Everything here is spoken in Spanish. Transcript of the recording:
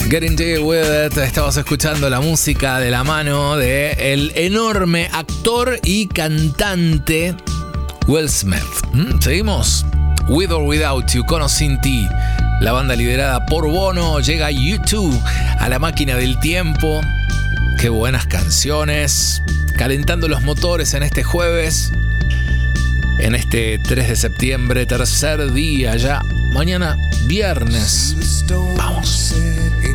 Getting Jiggy With It. Estabas escuchando la música de la mano de el enorme actor y cantante Will Smith. Seguimos. With or Without You, con o sin ti. La banda liderada por Bono. Llega U2 a la máquina del tiempo. Qué buenas canciones. Calentando los motores en este jueves. En este 3 de septiembre, tercer día ya. Mañana viernes. Vamos.